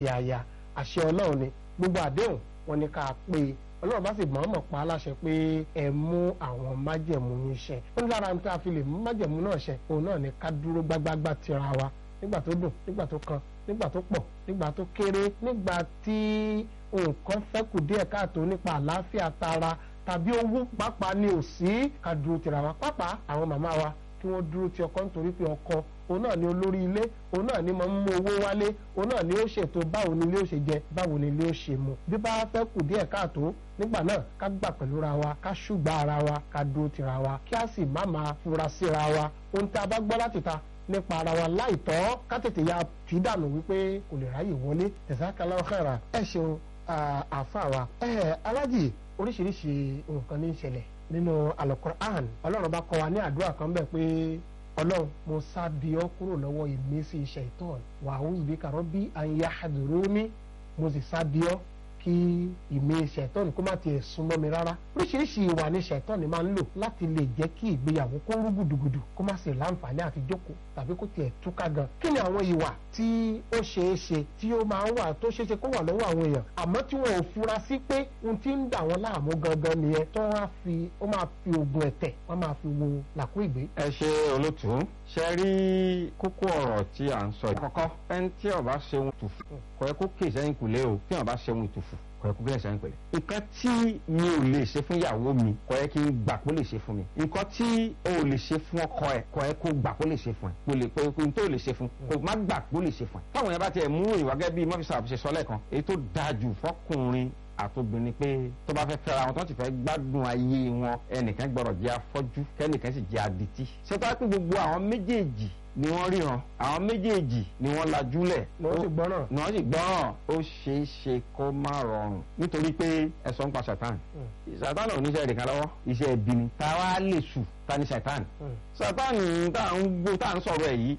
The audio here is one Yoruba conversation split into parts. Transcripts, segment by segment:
yàyà àṣẹ ọlọ́run ni gbogbo àdéhùn wọn ni ká pé ọlọ́run bá sì mọ̀ọ́mọ̀ pa á láṣẹ pé ẹ mú àwọn májẹ̀mú yín ṣẹ ó ní lára tí a fi lè mú májẹ̀mú náà ṣẹ òun náà ni ká dúró gbágbágbá tira wa nígbà tó dùn nígbà tó kan nígbà tó pọ̀ nígbà tó kéré nígbà tí nǹkan fẹ́ kù díẹ̀ káàtó nípa àlàáfíà tara tàbí owó pàápàá ni ò sí ká dúró tira wa pàápàá àwọn màmá wa kí wọ́n dúró ti ọkọ nítorí pé ọkọ òun náà ni olórí ilé òun náà ni máa ń mú owó wálé òun náà ni ó ṣètò báwo ni ilé ó ṣe jẹ báwo ni ilé ó ṣe mu bí bá fẹ́ kù díẹ̀ káàtó nígbà náà ká gbà pẹ̀lú ra wa ká ṣùgbà ara wa ká dúró tira wa kí a sì má máa fura síra wa ohun tí a bá gbọ́ láti ta nípa ara wa láìtọ́ ká tètè ya fi dànù wípé kò lè ráyè wọlé jazakallahu khaira ẹ ṣeun àáfàá wa alájì oríṣiríṣi nǹkan ní í ṣẹlẹ̀ nínú Al-Qur'an ọlọ́run bá kọ́ wa ní àdúrà kan bẹ́ẹ̀ pé ọlọ́run mo sábì ọ́ kúrò lọ́wọ́ ìmísí ṣaitan wa a'udhu bika rabbi an yahduruni mo sì sábì ọ́ kí ìmí ṣaitan kó má tiẹ̀ súnmọ́ mi rárá oríṣiríṣi ìwà ni ṣaitan máa ń lò láti lè jẹ́ kí ìgbéyàwó kó rú gùdùgùdù kó má sì láǹfààní àti jókòó tàbí kó tiẹ̀ túká gan kí ni àwọn ìwà tí ó ṣeé ṣe tí ó máa ń wà tó ṣeé ṣe kó wà lọ́wọ́ àwọn èèyàn àmọ́ tí wọn ò fura sí pé ohun tí ń dà wọ́n láàmú gangan nìyẹn tó ó máa fi oògùn ẹ̀tẹ̀ wọ́n máa fi wo làkú ìgbé. ẹ ṣe olótùú ṣe rí kókó ọ̀rọ̀ tí à ń sọ yìí kọ́kọ́ ẹni tí ó bá ṣe ohun tùfù kò yẹ kó kè sẹ́yìn kùlé o tí ó bá ṣe ohun tùfù kò yẹ kó kè sẹ́yìn pẹ̀lẹ́. nǹkan tí mi ò lè ṣe fún ìyàwó mi kò yẹ kí n gbà kó lè ṣe fún mi nǹkan tí o ò lè ṣe fún ọkọ ẹ kò yẹ kó gbà kó lè ṣe fún ẹ kò lè pé ohun tó lè ṣe fún kò má gbà kó lè ṣe fún ẹ. táwọn yẹn bá tiẹ̀ mú ìwà gẹ́gẹ́ bí mọ́físà àbúṣe sọ lẹ́ẹ̀kan èyí tó dáa jù fọkùnrin àtobìnrin pé tó bá fẹ́ fẹ́ra wọn tó ti fẹ́ gbádùn ayé wọn ẹnìkan gbọ́dọ̀ jẹ́ afọ́jú kẹ́nìkan sì jẹ́ adití. ṣètò pé gbogbo àwọn méjèèjì ni wọ́n ríran àwọn méjèèjì ni wọ́n lajúlẹ̀ ni wọ́n sì gbọ́ràn ó ṣeé ṣe kó má rọrùn nítorí pé ẹ̀sọ́ ń pa ṣàtàn ṣàtàn ò níṣẹ́ ìdìkan lọ́wọ́ iṣẹ́ ẹbí ni táwa lè sùn ta ni ṣàtàn ṣàtàn tá à ń sọ̀rọ̀ ẹ̀ yìí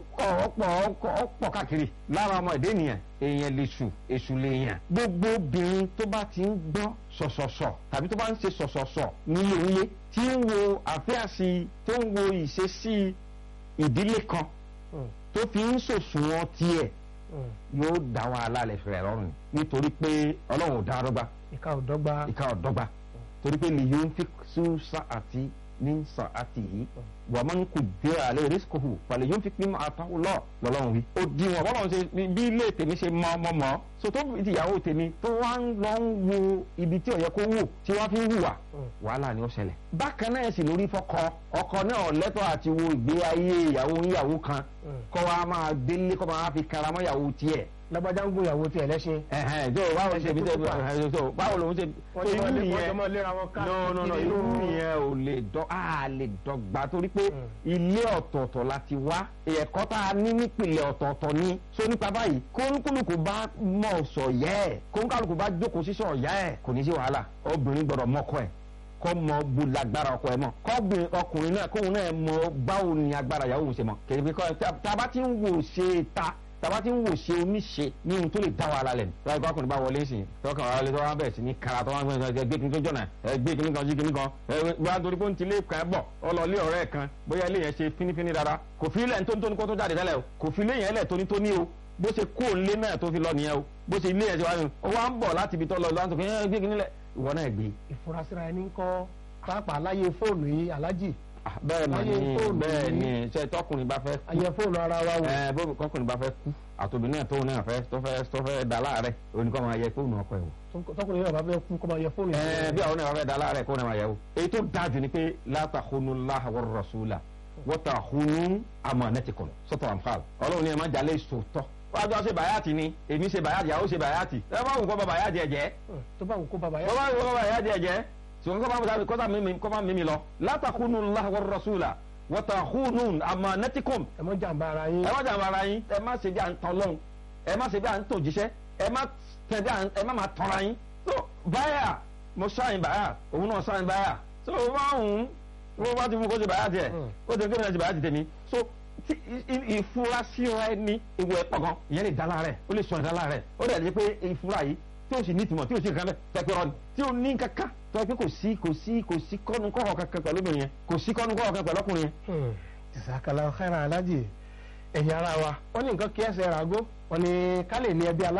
ó pọ̀ káàkiri lára ọmọ ẹ̀dẹ́ ènìyàn èèyàn lè sùn èṣù lè yàn gbogbo obìnrin tó bá ti ń gbọ́ sọ̀sọ̀sọ̀ tàbí tó bá ń ṣe sọ̀sọ̀sọ̀ nílé onílé tí ń wo àfíàsí tó ń wo ìṣesí ìdílé kan tó fi ń sòṣùwọ̀n tiẹ̀ yóò dá wàhálà lẹ̀ fẹ̀rẹ̀ lọ́rùn nítorí pé ọlọ́run ò dá dọ́gba ìka ò dọ́gba torí pé lè yóò fi sùn sa'ati min sa'atihi wa man qaddara alayhi rizquhu falyunfiq mimma ataahu Allah lọ́lọ́run wí. ó di wọn bọ́lá ṣe bí ilé tèmi ṣe mọ́ so tó ti ìyàwó tèmi tó wá ń lọ ń wo ibi tí ó yẹ kó wò tí wọ́n fi ń hùwà wàhálà ni ó ṣẹlẹ̀. bákan náà sì lórí fọkọ ọkọ náà lẹ́tọ̀ọ́ àti wo ìgbé ayé ìyàwó kan kọ́ wa máa délé kọ́ máa fi karamọ́ ìyàwó tiẹ̀ lágbájá ń gún ìyàwó tiẹ̀ lẹ́sìn. tó báwo ṣe bí tẹ́ tó báwo lòun ṣe tó irú yẹn irú yẹn ò lè dọ́gba torí pé ilé ọ̀tọ̀ọ̀tọ̀ láti wá ẹ̀kọ́ tá a ní nípìnlẹ̀ ọ̀tọ̀ọ̀tọ̀ ni so nípa báyìí kónkálùkù bá mọ̀ sọ̀yẹ́ ẹ̀ kónkálùkù bá jókòó sí sọ̀yá ẹ̀ kò ní sí wàhálà obìnrin gbọ́dọ̀ mọ́kọ ẹ̀ kọ́ mọ bu lágbára ọkọ ẹ̀ mọ̀ ọkùnrin náà kóhun náà mọ báwo ni agbára ìyàwó òun ṣe mọ̀ kèrèmí kọ́ tá a bá ti ń wò ṣe ta tàbá tí ń wò ṣe oníṣe ní ohun tó lè dá wàhálà lẹ̀ láì kọ́ ọkùnrin bá wọlé sí tọ́kàn wà lè tọ́wọ́ bẹ̀rẹ̀ sí ní kara tọ́wọ́ gbé kíní tó jọ̀nà gbé kíní kan sí kíní kan wá torí pé ó ń tilé kan bọ̀ ọlọ́ọ̀lé ọ̀rẹ́ kan bóyá ilé yẹn ṣe fínífíní rárá kò fi ilẹ̀ tónítóní kó tó jáde tẹ́lẹ̀ o kò fi ilé yẹn lẹ̀ tónítóní o bó ṣe kó ilé náà tó fi lọ nìyẹn o bó ṣe ilé yẹn ṣe wá ní o wá ń bọ̀ láti ibi tó lọ lọ́wọ́ gbé kíní lẹ̀ ìwọ náà gbé. ìfurasíra ẹni ń kọ́ pàápàá láyé fóònù yìí alájì bẹ́ẹ̀ ni ṣe tọkùnrin bá fẹ́ kú ayẹ fóònù ara wa wò bó kọkùnrin bá fẹ́ kú àtòbí náà tóun náà tó fẹ́ da láàárẹ̀ oníkọ́ máa yẹ fóònù ọkọ ẹ̀ wò. tọkùnrin náà bá fẹ́ kú kọ́ máa yẹ fóònù bí àwọn náà bá fẹ́ da láàárẹ̀ kó náà máa yẹ wò. èyí tó dájú ni pé la takhunu Allaha war rasula wa takhunu amanatikum sọ́tọ̀ àǹfààl ọlọ́run ni ẹ má jalè sòótọ́ wájú ọ̀sẹ̀ bàyàtì ni èmi ṣe bàyàtì àwọn ṣe bàyàtì ẹ bá wù kó bá bàyàtì ẹ̀jẹ̀ tó bá wù kó bá bàyàtì ẹ̀jẹ̀ sọ̀rọ̀ kọ́ bá mímí lọ la takhunu Allaha war rasula wa takhunu amanatikum. ẹ má jàǹbá ara yín ẹ má ṣe bí à ń tọ́ lọ́hùn ẹ má ṣe bí à ń tòjíṣẹ́ ẹ má máa tọ́ra yín. so báyà mo ṣáàyìn báyà òun náà ṣáàyìn báyà so wọ́n bá ti mú kó ṣe báyà tiẹ̀ ó ti kébìnrin ṣe báyà ti tèmi so ìfurasí ẹni ewu ẹ̀ pọ̀ gan ìyẹn lè dá láàrẹ̀ ó lè sọ ìdá láàrẹ̀ ó dẹ̀ lè pé ìfura yìí tí o sì ní ìtumọ̀ tí o sì kankan bẹ́ẹ̀ tẹ́pẹ́ rọ́ọ̀nì tí o ní kankan tó yẹ pé kò sí kọ́nu kọ́họ̀ kankan pẹ̀lú obìnrin yẹn kò sí kọ́nu kọ́họ̀ kankan pẹ̀lú ọkùnrin yẹn. jazakallahu khairan alájì ẹ̀yin ara wa wọ́n ní nǹkan kí ẹsẹ̀ ràgó wọ́n ní ká lè ní ẹbí